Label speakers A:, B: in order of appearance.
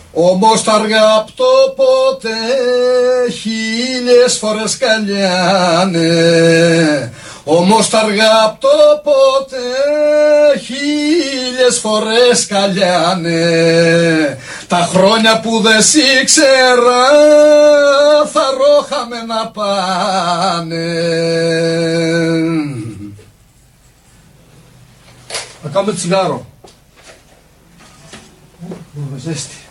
A: Όμως τα αργά απ' το ποτέ 1000 φορές καλιάνε. Όμως τα αργά απ' το ποτέ 1000 φορές καλιάνε. Τα χρόνια που δεν σ' ήξερα θα ρόχαμε να πάνε. Θα κάνουμε τσιγάρο. Ζέστη.